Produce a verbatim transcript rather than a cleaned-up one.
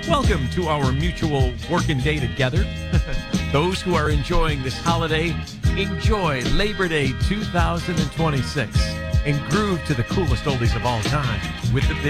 Welcome to our mutual working day together. Those who are enjoying this holiday, enjoy Labor Day two thousand twenty-six and groove to the coolest oldies of all time with the